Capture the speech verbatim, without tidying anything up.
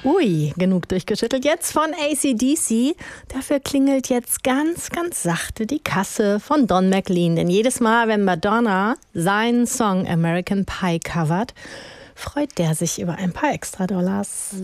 Ui, genug durchgeschüttelt. Jetzt von A C D C. Dafür klingelt jetzt ganz, ganz sachte die Kasse von Don McLean. Denn jedes Mal, wenn Madonna seinen Song American Pie covert, freut der sich über ein paar Extra-Dollars.